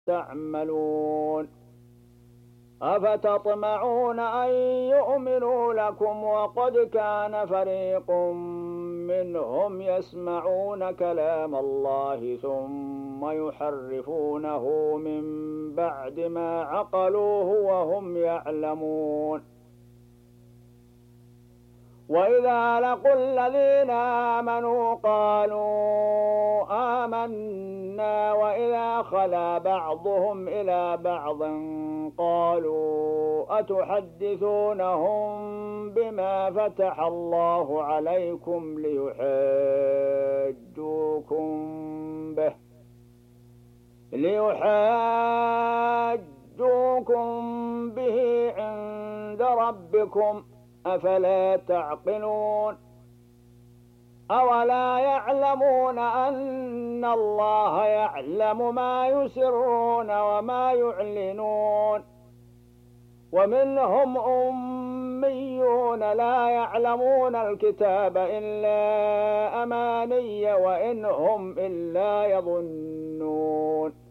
تعملون أفتطمعون أن يؤمنوا لكم وقد كان فريق منهم يسمعون كلام الله ثم يحرفونه من بعد ما عقلوه وهم يعلمون وإذا لقوا الذين آمنوا قالوا آمنا وإذا خلا بعضهم إلى بعض قالوا أتحدثونهم بما فتح الله عليكم ليحاجوكم به عند ربكم أفلا تعقلون أولا يعلمون أن الله يعلم ما يسرون وما يعلنون ومنهم أميون لا يعلمون الكتاب إلا أماني وإن هم إلا يظنون